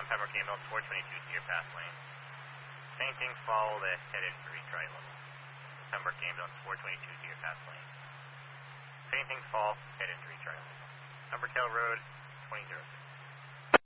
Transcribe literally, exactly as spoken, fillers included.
Pembroke ambulance four twenty-two to your pass lane. If anything, follow the head injury triangle. Pembroke ambulance four twenty-two to your pass lane. If anything, fall, head injury triangle. Pembroke Hill Road, twenty oh six.